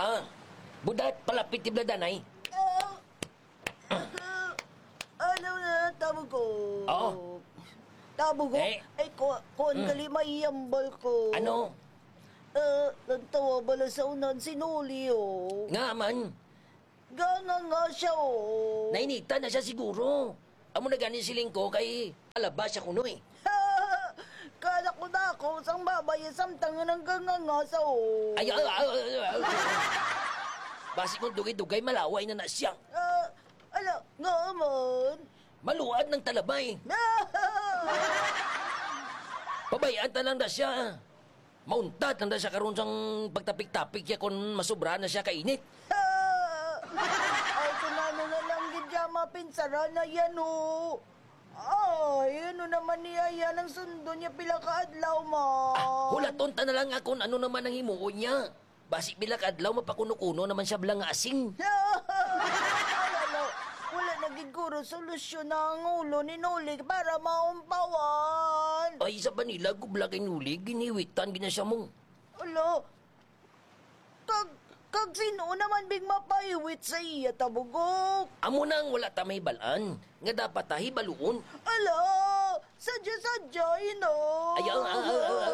Budat, palapit ti bladanay. Ano na, tabo ko. Oo. Tabo ko? Eh. Ay, kuhan gali maiyambal ko. Ano? Nagtawa bala sa unan sinuli, oh. Nga man. Gana nga siya, oh. Nainita na siya siguro. Amo na ganin siling ko kay alabas siya kuno eh. Kala ko na ako, sang babaya samtang ng gangangasa, oh. Ay. Basi kung dugay-dugay malaway na siya. Ala, nga man. Maluad ng talabay. Pabayaan na lang na siya. Mauntad na siya karon sang pagtapik-tapik siya kung masobra na siya kainit. Ay, kunano na lang gidya mapinsara na yan, oh. Ay, ano naman niya yan ang sundo niya pila kaadlaw, man. Hulaton ta na lang ako ano naman ang himuon niya. Basi bilak adlaw mapakuno-kuno naman siya blang asing. Wala nagiguro solusyon ng ulo ni Nulig para maumpawan. Ay, sa Manila, gublagay nulig, giniwitan, ginasya mo. Ala, kag sino naman big mapaiwit sa iya, tabugok? Amo nang wala ta may balaan, nga dapat tahi baluon. Ala, sadya-sadya, ino. Ay,